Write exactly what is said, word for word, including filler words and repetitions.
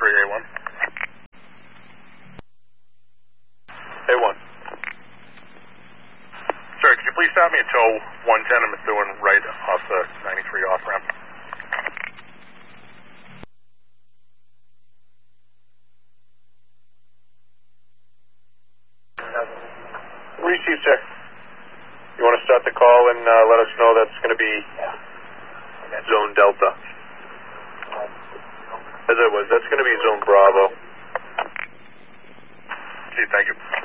three A one. A one. Sir, could you please stop me at tow one ten in Methuen right off the ninety-three off-ramp? Receive, sir. You want to start the call and uh, let us know that's going to be Zone Delta. As I was, that's going to be Zone Bravo. Gee, thank you.